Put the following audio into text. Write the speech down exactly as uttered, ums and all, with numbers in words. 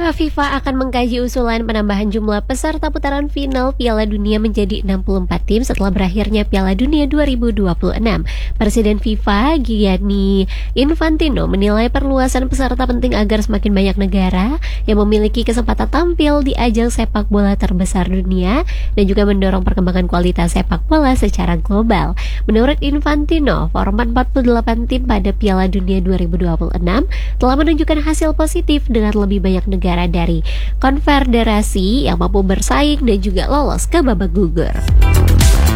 FIFA akan mengkaji usulan penambahan jumlah peserta putaran final Piala Dunia menjadi enam puluh empat tim setelah berakhirnya Piala Dunia dua ribu dua puluh enam. Presiden FIFA, Gianni Infantino, menilai perluasan peserta penting agar semakin banyak negara yang memiliki kesempatan tampil di ajang sepak bola terbesar dunia dan juga mendorong perkembangan kualitas sepak bola secara global. Menurut Infantino, format empat puluh delapan tim pada Piala Dunia dua ribu dua puluh enam telah menunjukkan hasil positif dengan lebih banyak negara dari konfederasi yang mampu bersaing dan juga lolos ke babak gugur.